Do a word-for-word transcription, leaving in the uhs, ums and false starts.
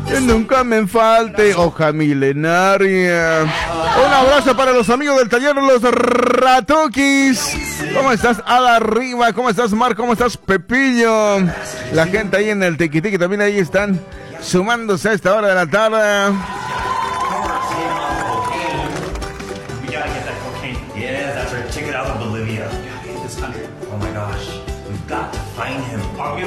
Que nunca me falte hoja milenaria. Un abrazo para los amigos del taller Los Ratoquis. ¿Cómo estás, Ada Arriba? ¿Cómo estás, Mar? ¿Cómo estás, Pepillo? La gente ahí en el Tequitiqui también ahí están sumándose a esta hora de la tarde.